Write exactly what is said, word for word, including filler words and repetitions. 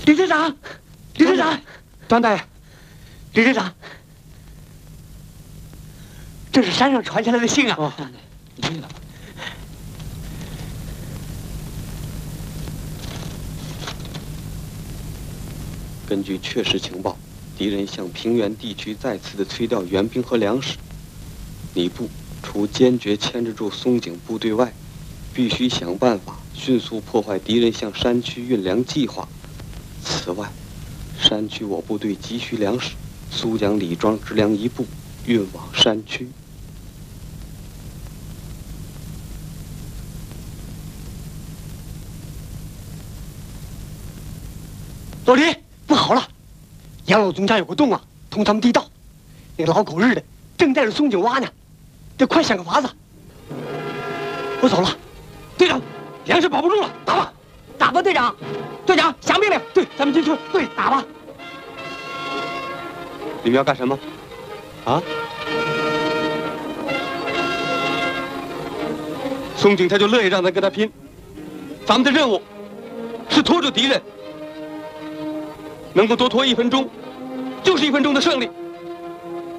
李队长，李队长， 张大爷， 李队长，这是山上传下来的信啊！ 哦， 你了。 根据确实情报，敌人向平原地区再次的催调援兵和粮食。你部除坚决牵制住松井部队外，必须想办法迅速破坏敌人向山区运粮计划。此外，山区我部队急需粮食，苏将李庄支粮一部运往山区。 老李，不好了！杨老总家有个洞啊，通他们地道。那个老狗日的正带着松井挖呢，得快想个法子。我走了，队长，粮食保不住了，打吧， 打吧，队长！队长，响命令！ 对，咱们进去，对，打吧。 你们要干什么？啊？松井他就乐意让咱跟他拼，咱们的任务是拖住敌人。能够多拖一分钟，就是一分钟的胜利。